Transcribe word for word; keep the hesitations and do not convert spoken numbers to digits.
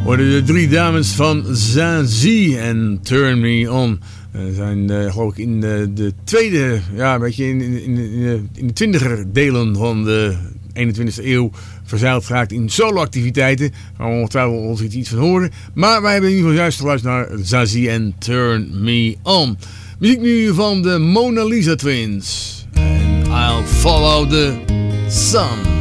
De drie dames van Zazie en Turn Me On. Ze zijn uh, geloof ik in de, de tweede, ja een beetje in, in, in, in de twintiger delen van de eenentwintigste eeuw verzeild geraakt in solo-activiteiten. Daar gaan we ongetwijfeld ons iets van horen. Maar wij hebben in ieder geval juist geluisterd naar Zazie en Turn Me On. Muziek nu van de Mona Lisa Twins. En I'll Follow the Sun.